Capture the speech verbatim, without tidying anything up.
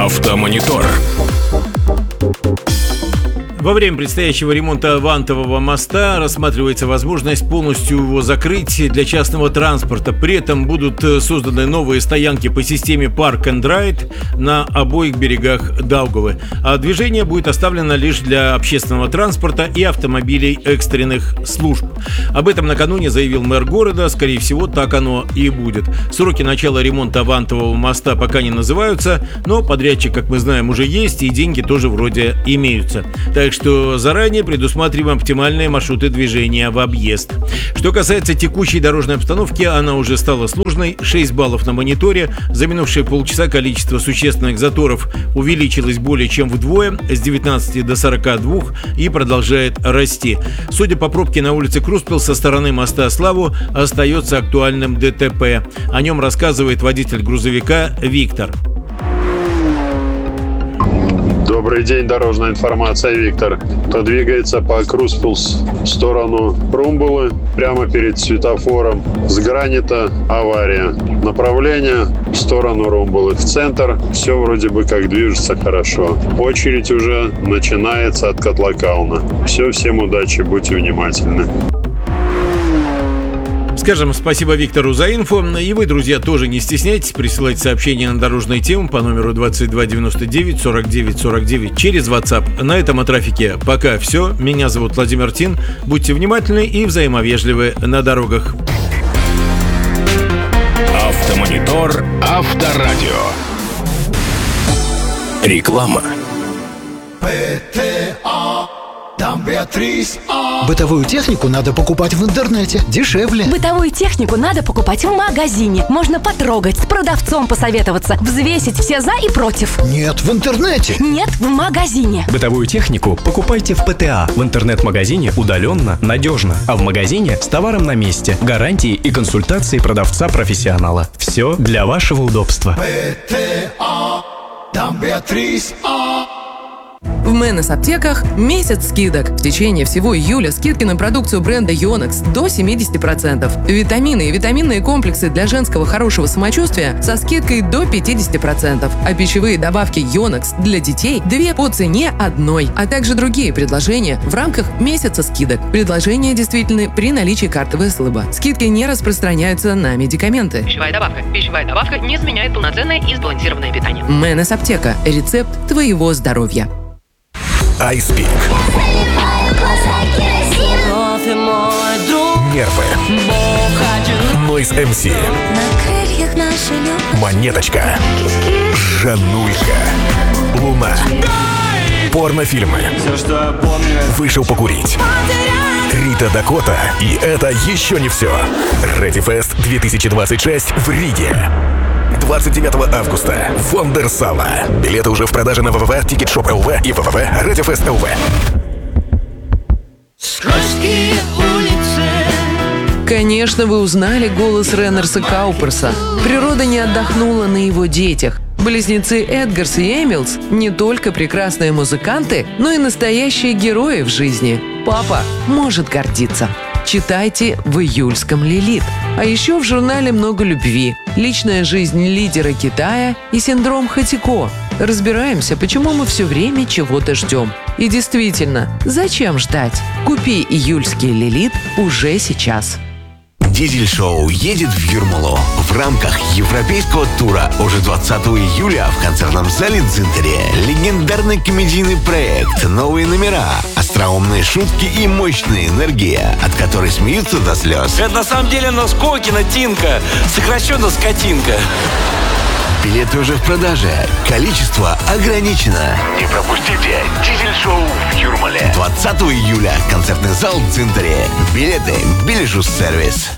Автомонитор. Во время предстоящего ремонта Вантового моста рассматривается возможность полностью его закрыть для частного транспорта. При этом будут созданы новые стоянки по системе Park and Ride на обоих берегах Даугавы. А движение будет оставлено лишь для общественного транспорта и автомобилей экстренных служб. Об этом накануне заявил мэр города. Скорее всего, так оно и будет. Сроки начала ремонта Вантового моста пока не называются, но подрядчик, как мы знаем, уже есть, и деньги тоже вроде имеются. Так что заранее предусматриваем оптимальные маршруты движения в объезд. Что касается текущей дорожной обстановки, она уже стала сложной. шесть баллов на мониторе. За минувшие полчаса количество существенных заторов увеличилось более чем вдвое, с девятнадцати до сорока двух, и продолжает расти. Судя по пробке на улице Круспел со стороны моста Славу, остается актуальным ДТП. О нем рассказывает водитель грузовика Виктор. Добрый день, дорожная информация, Виктор. Кто двигается по Круспелс в сторону Румбулы, прямо перед светофором, с гранита авария. Направление в сторону Румбулы, в центр. Все вроде бы как движется хорошо. Очередь уже начинается от Котлокална. Все, всем удачи, будьте внимательны. Скажем спасибо Виктору за инфо. И вы, друзья, тоже не стесняйтесь присылать сообщения на дорожные темы по номеру двадцать два девяносто девять сорок девять сорок девять через WhatsApp. На этом о трафике пока все. Меня зовут Владимир Тин. Будьте внимательны и взаимовежливы на дорогах. Автомонитор. Авторадио. Реклама. Бытовую технику надо покупать в интернете. Дешевле. Бытовую технику надо покупать в магазине. Можно потрогать, с продавцом посоветоваться, взвесить все за и против. Нет, в интернете. Нет, в магазине. Бытовую технику покупайте в ПТА. В интернет-магазине удаленно, надежно. А в магазине с товаром на месте. Гарантии и консультации продавца-профессионала. Все для вашего удобства. В Мэнес аптеках месяц скидок. В течение всего июля скидки на продукцию бренда Йонекс до семьдесят процентов. Витамины и витаминные комплексы для женского хорошего самочувствия со скидкой до пятьдесят процентов. А пищевые добавки Йонекс для детей две по цене одной. А также другие предложения в рамках месяца скидок. Предложения действительны при наличии карты ВСЛБ. Скидки не распространяются на медикаменты. Пищевая добавка. Пищевая добавка не заменяет полноценное и сбалансированное питание. Мэнес аптека. Рецепт твоего здоровья. Айспик. Нервы. Нойз эм си. Монеточка. Жанулька. Луна. Порнофильмы. Вышел покурить. Рита Дакота. И это еще не все. Ready Fest две тысячи двадцать шесть в Риге. двадцать девятого августа. Вондерсала. Билеты уже в продаже на вэ вэ вэ точка тикетшоп точка эл ви и вэ вэ вэ точка редифест точка эл ви. Конечно, вы узнали голос Реннерса Кауперса. Природа не отдохнула на его детях. Близнецы Эдгарс и Эмилс не только прекрасные музыканты, но и настоящие герои в жизни. Папа может гордиться. Читайте в июльском «Лилит». А еще в журнале много любви, личная жизнь лидера Китая и синдром Хатико. Разбираемся, почему мы все время чего-то ждем. И действительно, зачем ждать? Купи июльский «Лилит» уже сейчас. Дизель-шоу едет в Юрмалу в рамках европейского тура уже двадцатого июля в концертном зале «Дзинтере». Легендарный комедийный проект, новые номера, остроумные шутки и мощная энергия, от которой смеются до слез. Это на самом деле Носкокина Тинка, сокращенно Скотинка. Билеты уже в продаже. Количество ограничено. Не пропустите Дизель-шоу в Юрмале. двадцатого июля. Концертный зал «Дзинтере». Билеты «Билежус Сервис».